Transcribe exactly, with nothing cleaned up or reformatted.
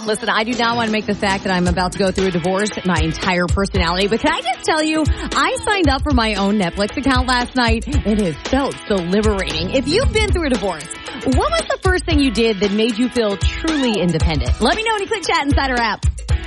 Listen, I do not want to make the fact that I'm about to go through a divorce my entire personality, but can I just tell you, I signed up for my own Netflix account last night. It has felt so liberating. If you've been through a divorce, what was the first thing you did that made you feel truly independent? Let me know when you click Chat inside our app.